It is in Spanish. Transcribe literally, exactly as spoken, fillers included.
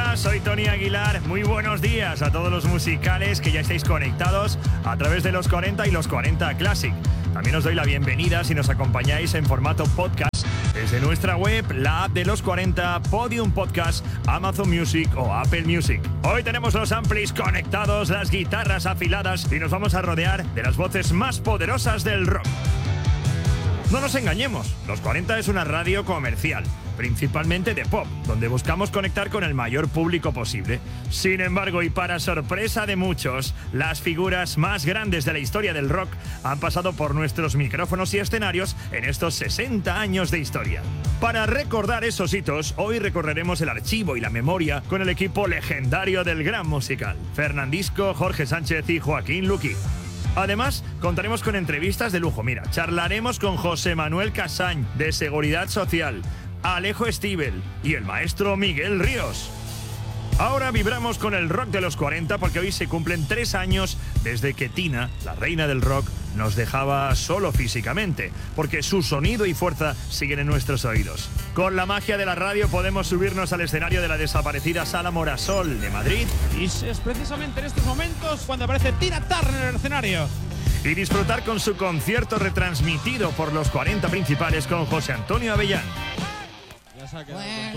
Hola, soy Tony Aguilar. Muy buenos días a todos los musicales que ya estáis conectados a través de los cuarenta y los cuarenta Classic. También os doy la bienvenida si nos acompañáis en formato podcast desde nuestra web, la app de los cuarenta, Podium Podcast, Amazon Music o Apple Music. Hoy tenemos los amplis conectados, las guitarras afiladas y nos vamos a rodear de las voces más poderosas del rock. No nos engañemos, Los cuarenta es una radio comercial, principalmente de pop, donde buscamos conectar con el mayor público posible. Sin embargo, y para sorpresa de muchos, las figuras más grandes de la historia del rock han pasado por nuestros micrófonos y escenarios en estos sesenta años de historia. Para recordar esos hitos, hoy recorreremos el archivo y la memoria con el equipo legendario del Gran Musical: Fernandisco, Jorge Sánchez y Joaquín Luqui. Además, contaremos con entrevistas de lujo. Mira, charlaremos con José Manuel Casañ, de Seguridad Social, Alejo Stivel y el maestro Miguel Ríos. Ahora vibramos con el rock de los cuarenta porque hoy se cumplen tres años desde que Tina, la reina del rock, nos dejaba solo físicamente, porque su sonido y fuerza siguen en nuestros oídos. Con la magia de la radio podemos subirnos al escenario de la desaparecida Sala Morasol de Madrid. Y es precisamente en estos momentos cuando aparece Tina Turner en el escenario. Y disfrutar con su concierto retransmitido por los cuarenta principales con José Antonio Avellán. Ya se ha quedado con